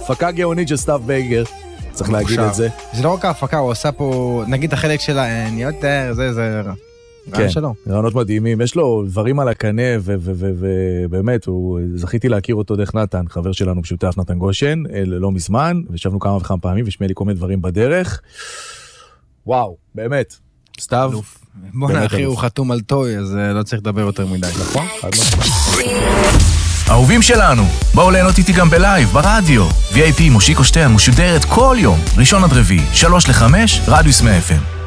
הפקה גאונית של סתיו בייגר, צריך להגיד את זה. זה לא רק ההפקה, הוא עושה פה, נגיד החלק שלה, אני יותר, זה רעיון שלו. רעיונות מדהימים, יש לו דברים על הקנה, ובאמת, זכיתי להכיר אותו דרך נתן, חבר שלנו משותף נתן גושן, לא מזמן, ושבנו כמה וכמה פעמים, ושמע לי כל מיני דברים בדרך. וואו, באמת, סתיו. בוא אחי, הוא חתום על טוי, אז לא צריך לדבר יותר מדי. נכון? אהובים שלנו, בואו ליהנות איתי גם בלייב, ברדיו. VIP מושיקו שטרן משודרת כל יום, ראשון עד רביעי, 3-5, רדיוס 100 FM.